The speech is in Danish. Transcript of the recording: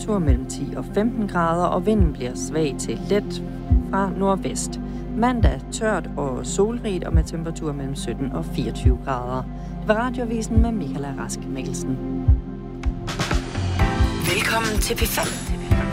temperatur mellem 10 og 15 grader, og vinden bliver svag til let fra nordvest. Mandag tørt og solrigt, og med temperatur mellem 17 og 24 grader. Det var Radioavisen med Michaela Rask Mikkelsen. Velkommen til P5.